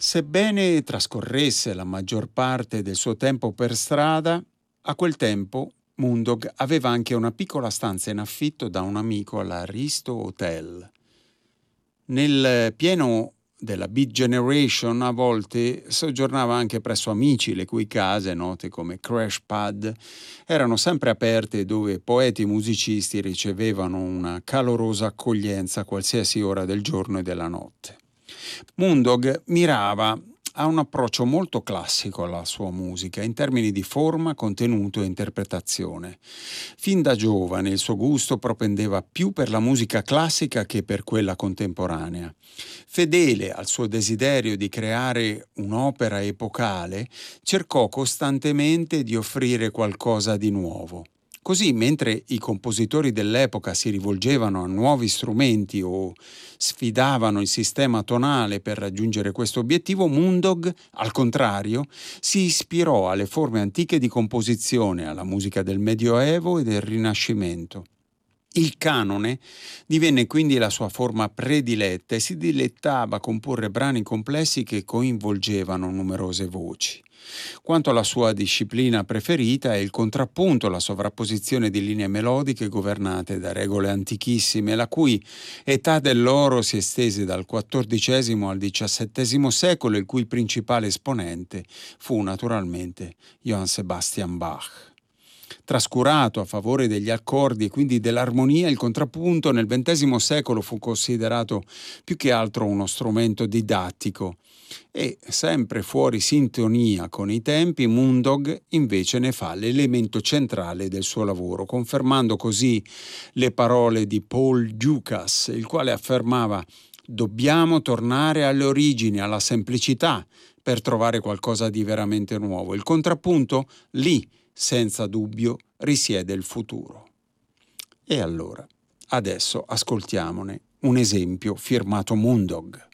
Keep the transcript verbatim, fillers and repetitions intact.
Sebbene trascorresse la maggior parte del suo tempo per strada, a quel tempo Mundog aveva anche una piccola stanza in affitto da un amico all'Aristo Hotel. Nel pieno della Beat Generation a volte soggiornava anche presso amici, le cui case, note come Crash Pad, erano sempre aperte, dove poeti e musicisti ricevevano una calorosa accoglienza a qualsiasi ora del giorno e della notte. Mundog mirava a un approccio molto classico alla sua musica in termini di forma, contenuto e interpretazione. Fin da giovane il suo gusto propendeva più per la musica classica che per quella contemporanea. Fedele al suo desiderio di creare un'opera epocale, cercò costantemente di offrire qualcosa di nuovo. Così, mentre i compositori dell'epoca si rivolgevano a nuovi strumenti o sfidavano il sistema tonale per raggiungere questo obiettivo, Mundog, al contrario, si ispirò alle forme antiche di composizione, alla musica del Medioevo e del Rinascimento. Il canone divenne quindi la sua forma prediletta e si dilettava a comporre brani complessi che coinvolgevano numerose voci. Quanto alla sua disciplina preferita è il contrappunto, la sovrapposizione di linee melodiche governate da regole antichissime, la cui età dell'oro si estese dal quattordicesimo al diciassettesimo secolo, il cui principale esponente fu naturalmente Johann Sebastian Bach. Trascurato a favore degli accordi e quindi dell'armonia, il contrappunto nel ventesimo secolo fu considerato più che altro uno strumento didattico e, sempre fuori sintonia con i tempi, Mundog invece ne fa l'elemento centrale del suo lavoro, confermando così le parole di Paul Dukas, il quale affermava: «Dobbiamo tornare alle origini, alla semplicità, per trovare qualcosa di veramente nuovo. Il contrappunto, lì, senza dubbio, risiede il futuro». E allora, adesso ascoltiamone un esempio firmato Mundog.